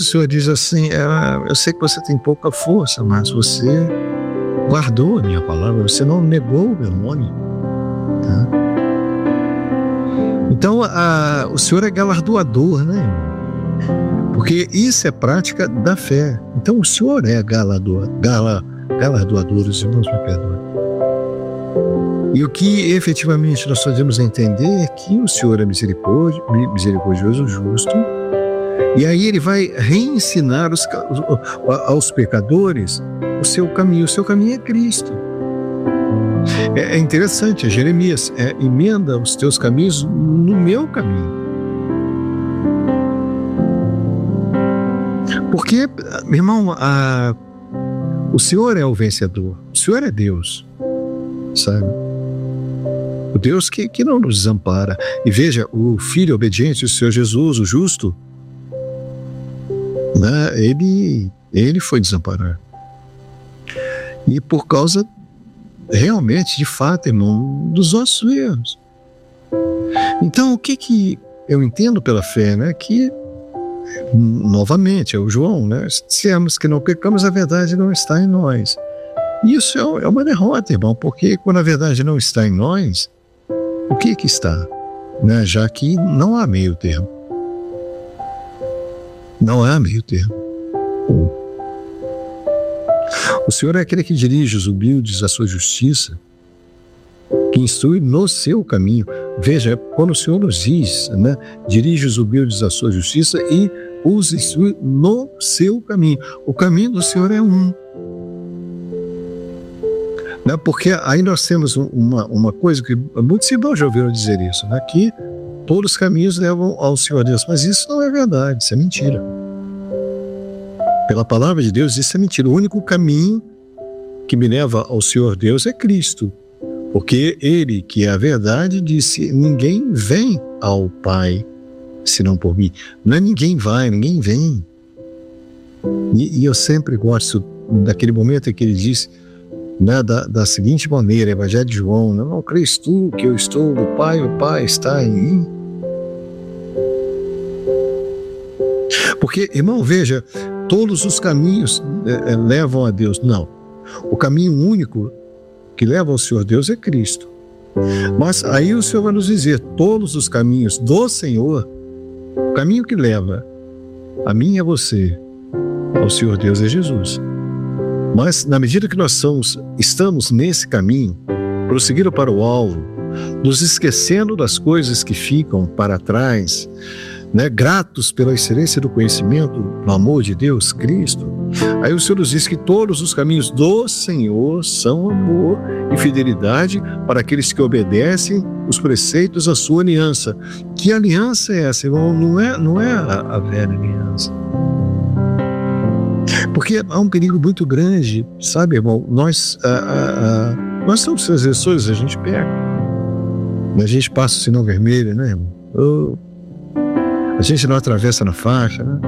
Senhor diz assim, eu sei que você tem pouca força, mas você guardou a minha palavra, você não negou o meu nome. Tá? Então, o Senhor é galardoador, né, irmão? Porque isso é prática da fé. Então, o Senhor é galardoador, os irmãos me perdoem. E o que efetivamente nós podemos entender é que o Senhor é misericordioso, justo, e aí Ele vai reensinar aos pecadores o seu caminho. O seu caminho é Cristo. É interessante, Jeremias, emenda os teus caminhos no meu caminho. Porque, meu irmão, o Senhor é o vencedor, o Senhor é Deus, sabe? O Deus que não nos desampara. E veja, o Filho obediente, o Senhor Jesus, o justo, né, ele foi desamparado. E por causa, realmente, de fato, irmão, dos nossos erros. Então, o que eu entendo pela fé, né? Que, novamente, é o João, né? Se dissermos que não pecamos, a verdade não está em nós. Isso é uma derrota, irmão, porque quando a verdade não está em nós, o que está? Né? Já que não há meio termo. Não há meio termo. O Senhor é aquele que dirige os humildes à sua justiça, que instrui no seu caminho. Veja, quando o Senhor nos diz, né, dirige os humildes à sua justiça e os instrui no seu caminho. O caminho do Senhor é um. Né, porque aí nós temos uma coisa que muitos irmãos já ouviram dizer isso, né, que todos os caminhos levam ao Senhor Deus. Mas isso não é verdade, isso é mentira. Pela palavra de Deus, isso é mentira. O único caminho que me leva ao Senhor Deus é Cristo. Porque Ele, que é a verdade, disse, ninguém vem ao Pai senão por mim. Não é ninguém vai, ninguém vem. E eu sempre gosto daquele momento em que ele disse, né, da seguinte maneira, Evangelho de João, não crês tu que eu estou no Pai, o Pai está em mim? Porque, irmão, veja, todos os caminhos levam a Deus. Não. O caminho único que leva ao Senhor Deus é Cristo. Mas aí o Senhor vai nos dizer, todos os caminhos do Senhor, o caminho que leva a mim e a você ao Senhor Deus é Jesus. Mas na medida que nós estamos nesse caminho, prosseguindo para o alvo, nos esquecendo das coisas que ficam para trás, né, gratos pela excelência do conhecimento, do amor de Deus, Cristo, aí o Senhor nos diz que todos os caminhos do Senhor são amor e fidelidade para aqueles que obedecem os preceitos da sua aliança. Que aliança é essa, irmão? Não é a velha aliança. Porque há um perigo muito grande, sabe, irmão? Nós somos transgressores, a gente peca. A gente passa o sinal vermelho, né, irmão? A gente não atravessa na faixa, né?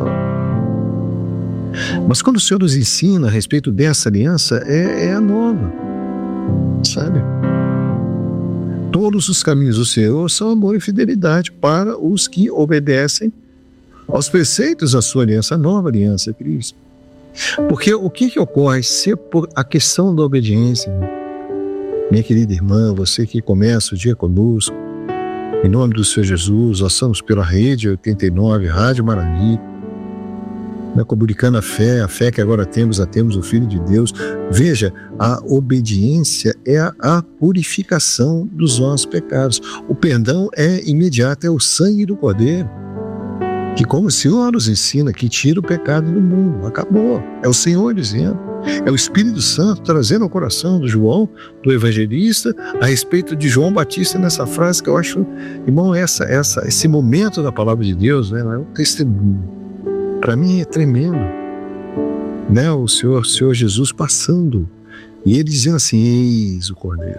Mas quando o Senhor nos ensina a respeito dessa aliança, é a nova, sabe? Todos os caminhos do Senhor são amor e fidelidade para os que obedecem aos preceitos da sua aliança, a nova aliança, Cristo. Porque o que ocorre se por a questão da obediência, minha querida irmã, você que começa o dia conosco, em nome do Senhor Jesus, nós estamos pela Rede 89, Rádio Maravilha, né, comunicando a fé que agora temos, o Filho de Deus. Veja, a obediência é a purificação dos nossos pecados. O perdão é imediato, é o sangue do Cordeiro, que como o Senhor nos ensina, que tira o pecado do mundo. Acabou. É o Senhor dizendo. É o Espírito Santo trazendo ao coração do João, do evangelista, a respeito de João Batista nessa frase que eu acho, irmão, esse momento da palavra de Deus, né, é um testemunho. Para mim é tremendo. Né, o Senhor Jesus passando e ele dizendo assim, eis o Cordeiro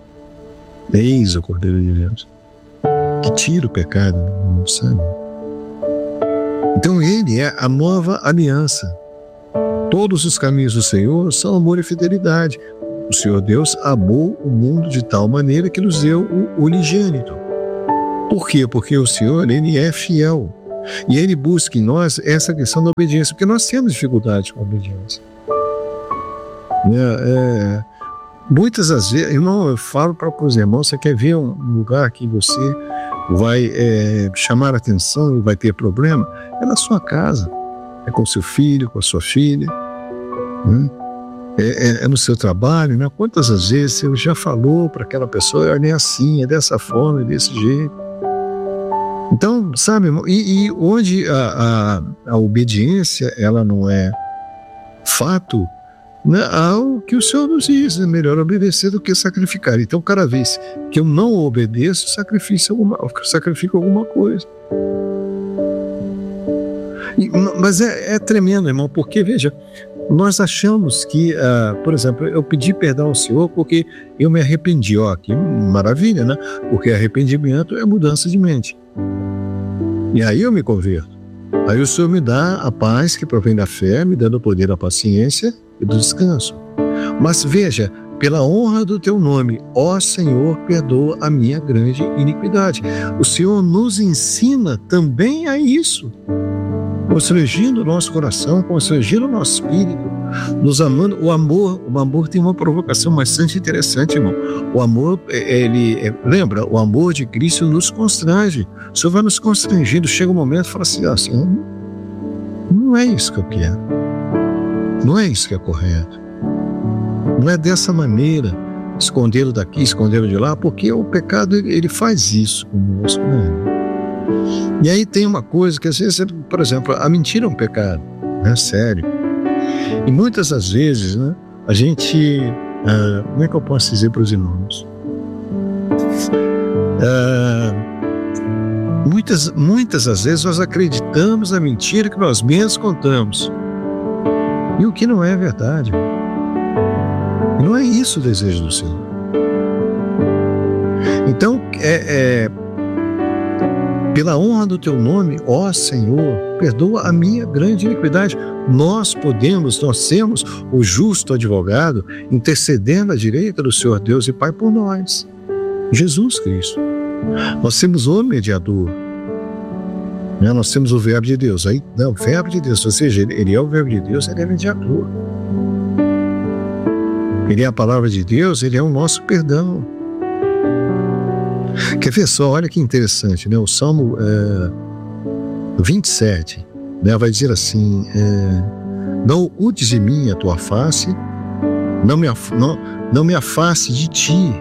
de Deus, que tira o pecado do mundo, sabe? Então ele é a nova aliança. Todos os caminhos do Senhor são amor e fidelidade. O Senhor Deus amou o mundo de tal maneira que nos deu o unigênito. Por quê? Porque o Senhor, ele é fiel. E Ele busca em nós essa questão da obediência, porque nós temos dificuldade com a obediência. Muitas das vezes, irmão, eu falo para os irmãos, você quer ver um lugar que você vai chamar a atenção e vai ter problema? É na sua casa, é com seu filho, com a sua filha, né? É no seu trabalho, né? Quantas das vezes você já falou para aquela pessoa, é assim, é dessa forma, é desse jeito. Então, sabe, irmão, e onde a obediência, ela não é fato, né, ao que o Senhor nos diz, é melhor obedecer do que sacrificar. Então, cada vez que eu não obedeço, sacrifico alguma coisa. Mas é tremendo, irmão, porque, veja, nós achamos que, por exemplo, eu pedi perdão ao Senhor porque eu me arrependi. Que maravilha, né? Porque arrependimento é mudança de mente. E aí eu me converto. Aí o Senhor me dá a paz que provém da fé, me dando o poder da paciência e do descanso. Mas veja, pela honra do teu nome, ó Senhor, perdoa a minha grande iniquidade. O Senhor nos ensina também a isso, constrangindo o nosso coração, constrangindo o nosso espírito, nos amando. O amor tem uma provocação bastante interessante, irmão. O amor, lembra, o amor de Cristo nos constrange. O Senhor vai nos constrangindo, chega um momento e fala assim, não é isso que eu quero, não é isso que é correto, não é dessa maneira, escondê-lo daqui, escondê-lo de lá, porque o pecado, ele faz isso conosco, né? E aí tem uma coisa que às vezes, por exemplo, a mentira é um pecado, né? Sério. E muitas das vezes, né, a gente, como é que eu posso dizer para os irmãos? Muitas das vezes nós acreditamos na mentira que nós mesmos contamos. E o que não é verdade. E não é isso o desejo do Senhor. Então, pela honra do teu nome, ó Senhor, perdoa a minha grande iniquidade. Nós temos o justo advogado intercedendo à direita do Senhor Deus e Pai por nós, Jesus Cristo. Nós temos o mediador, né? Nós temos o verbo de Deus. O verbo de Deus, ou seja, ele é o verbo de Deus, ele é mediador. Ele é a palavra de Deus, ele é o nosso perdão. Quer ver só, olha que interessante, né? O Salmo 27, né, vai dizer assim, não ocultes de mim a tua face, não me afaste de ti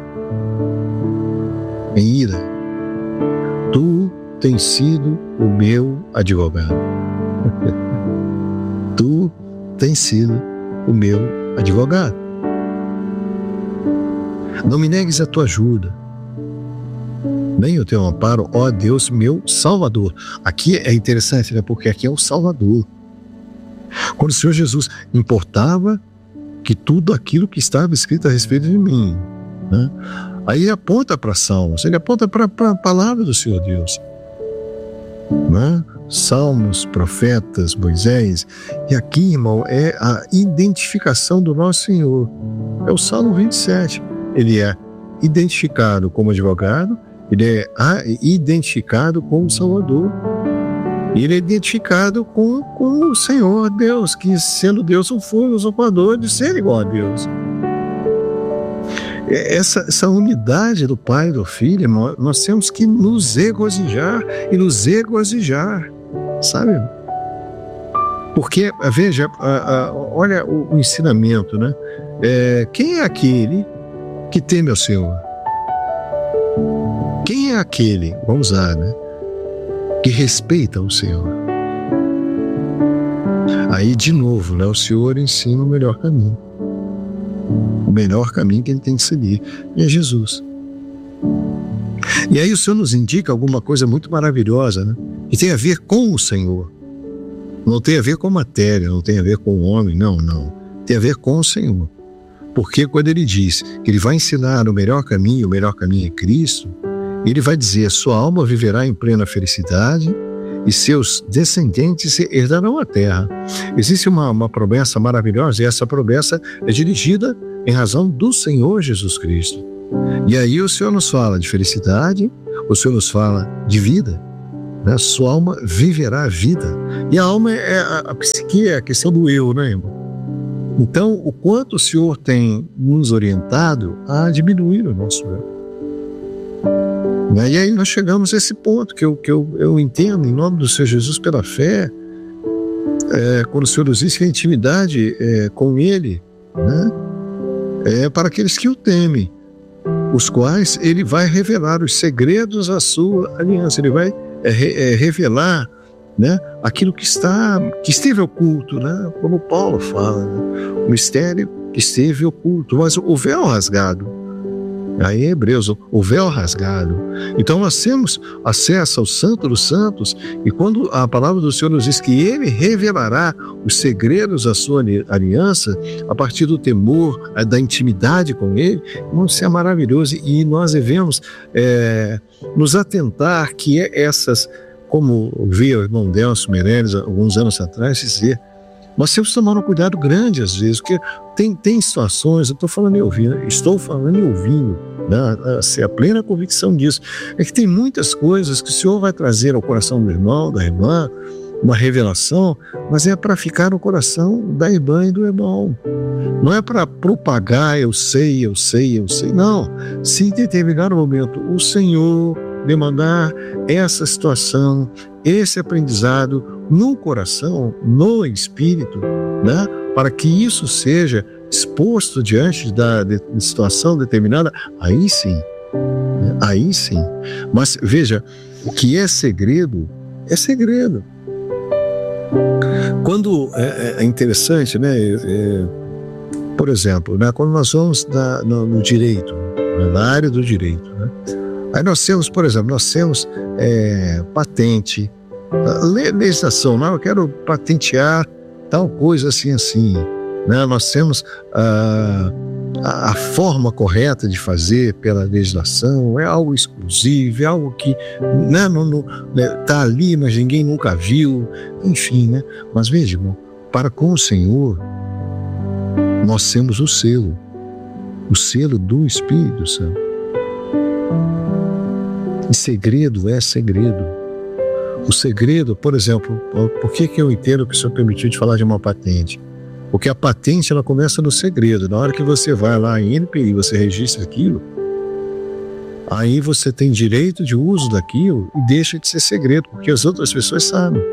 em ira. Tu tens sido o meu advogado. Tu tens sido o meu advogado. Não me negues a tua ajuda, nem o teu amparo, ó Deus, meu Salvador. Aqui é interessante, né? Porque aqui é o Salvador. Quando o Senhor Jesus importava que tudo aquilo que estava escrito a respeito de mim, né? Aí ele aponta para Salmos, ele aponta para a palavra do Senhor Deus, né? Salmos, profetas, Moisés. E aqui, irmão, é a identificação do nosso Senhor. É o Salmo 27. Ele é identificado como advogado, ele é identificado como Salvador. E ele é identificado com o Senhor Deus, que sendo Deus não foi usurpador de ser igual a Deus. Essa unidade do Pai e do Filho, irmão, nós temos que nos regozijar e nos regozijar, sabe? Porque, veja, olha o ensinamento, né? Quem é aquele que teme ao Senhor? Quem é aquele, vamos usar, né, que respeita o Senhor? Aí, de novo, né, o Senhor ensina o melhor caminho. O melhor caminho que ele tem que seguir é Jesus. E aí o Senhor nos indica alguma coisa muito maravilhosa, né? Que tem a ver com o Senhor. Não tem a ver com matéria, não tem a ver com o homem, não. Tem a ver com o Senhor. Porque quando ele diz que ele vai ensinar o melhor caminho é Cristo, ele vai dizer: sua alma viverá em plena felicidade e seus descendentes herdarão a terra. Existe uma promessa maravilhosa, e essa promessa é dirigida em razão do Senhor Jesus Cristo. E aí o Senhor nos fala de felicidade, o Senhor nos fala de vida, né? Sua alma viverá a vida. E a alma é a psique, é a questão do eu, né, irmão? Então, o quanto o Senhor tem nos orientado a diminuir o nosso eu. E aí nós chegamos a esse ponto que eu entendo, em nome do Senhor Jesus, pela fé, quando o Senhor nos diz que a intimidade com Ele, né, é para aqueles que o temem, os quais Ele vai revelar os segredos da sua aliança. Ele vai revelar, né, aquilo que esteve oculto, né, como Paulo fala, né, o mistério que esteve oculto, mas o véu rasgado. Aí em Hebreus, o véu rasgado. Então nós temos acesso ao Santo dos Santos, e quando a palavra do Senhor nos diz que Ele revelará os segredos da sua aliança, a partir do temor, da intimidade com Ele, isso é maravilhoso, e nós devemos nos atentar que essas, como vi o irmão Delcio Meirelles alguns anos atrás dizer, nós temos que tomar um cuidado grande às vezes, porque tem situações, estou falando e ouvindo, né, a plena convicção disso, é que tem muitas coisas que o Senhor vai trazer ao coração do irmão, da irmã, uma revelação, mas é para ficar no coração da irmã e do irmão. Não é para propagar, eu sei. Não, se em determinado momento o Senhor demandar essa situação, esse aprendizado no coração, no espírito, né, para que isso seja exposto diante da situação determinada, aí sim. Mas veja, o que é segredo, é segredo. Quando é interessante, né, por exemplo, né, quando nós vamos no direito, na área do direito, né, aí nós temos, por exemplo, patente, legislação, não, eu quero patentear tal coisa assim, né? Nós temos a forma correta de fazer pela legislação, é algo exclusivo, é algo que, né, não tá ali, mas ninguém nunca viu, enfim, né? Mas veja, irmão, para com o Senhor, nós temos o selo do Espírito Santo. E segredo é segredo. O segredo, por exemplo, por que eu entendo que o Senhor permitiu de falar de uma patente? Porque a patente, ela começa no segredo. Na hora que você vai lá em NPI, você registra aquilo, aí você tem direito de uso daquilo e deixa de ser segredo, porque as outras pessoas sabem.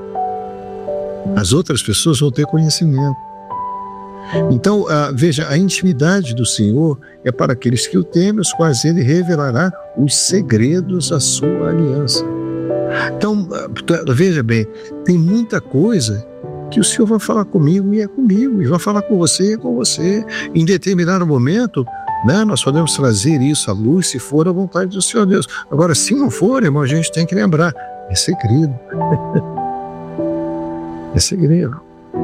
As outras pessoas vão ter conhecimento. Então, veja, a intimidade do Senhor é para aqueles que o temem, os quais Ele revelará os segredos da sua aliança. Então, veja bem, tem muita coisa que o Senhor vai falar comigo e é comigo, e vai falar com você e é com você. Em determinado momento, né, nós podemos trazer isso à luz se for a vontade do Senhor Deus. Agora, se não for, irmão, a gente tem que lembrar, é segredo. É segredo.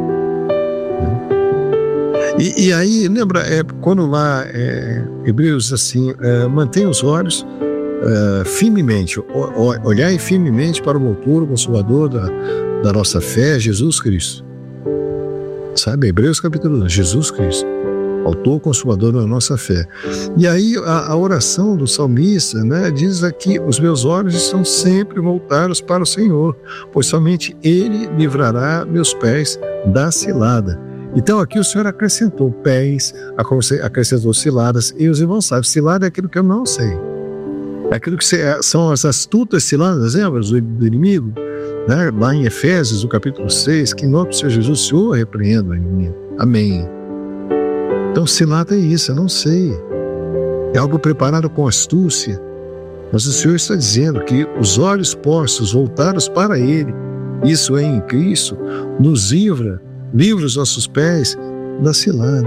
E aí, lembra, quando lá Hebreus assim, mantém os olhos firmemente, olhai firmemente para o autor, o consolador da nossa fé, Jesus Cristo. Sabe, Hebreus capítulo 1, Jesus Cristo, autor, consumador da nossa fé. E aí a oração do salmista, né, diz aqui, os meus olhos estão sempre voltados para o Senhor, pois somente Ele livrará meus pés da cilada. Então aqui o Senhor acrescentou pés, acrescentou ciladas, e os irmãos sabem, cilada é aquilo que eu não sei. É aquilo que são as astutas ciladas, lembra, do inimigo? Né? Lá em Efésios, no capítulo 6, que em nome do Senhor Jesus, o Senhor repreenda o inimigo. Amém. Então cilada é isso, eu não sei. É algo preparado com astúcia. Mas o Senhor está dizendo que os olhos postos, voltados para Ele, isso é em Cristo, nos livra os nossos pés da cilada,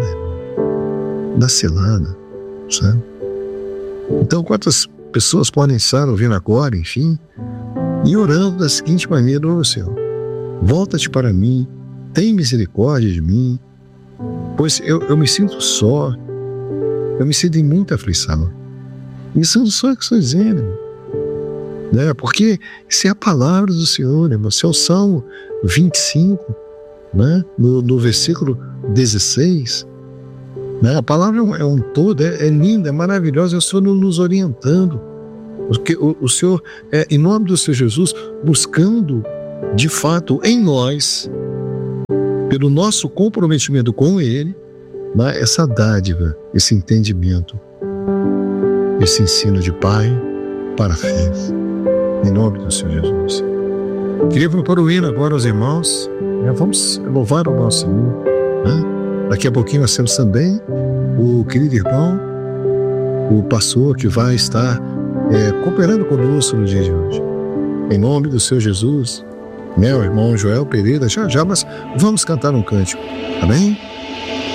sabe? Então, quantas pessoas podem estar ouvindo agora, enfim, e orando da seguinte maneira: ô Senhor, volta-te para mim, tem misericórdia de mim, pois eu me sinto só, eu me sinto em muita aflição. Isso não sou eu que estou dizendo, né? Porque isso é a palavra do Senhor, irmão. Esse é o Salmo 25, né? No versículo 16, né? A palavra é um todo, é linda, é maravilhosa, é o Senhor nos orientando, Porque o Senhor, em nome do Senhor Jesus, buscando de fato em nós, pelo nosso comprometimento com Ele, né, essa dádiva, esse entendimento, esse ensino de pai para filho, em nome do Senhor Jesus. Queria propor o hino agora aos irmãos, vamos louvar o nosso Senhor, né? Daqui a pouquinho nós temos também o querido irmão, o pastor que vai estar cooperando conosco no dia de hoje. Em nome do Senhor Jesus, meu irmão Joel Pereira, já, mas vamos cantar um cântico, amém?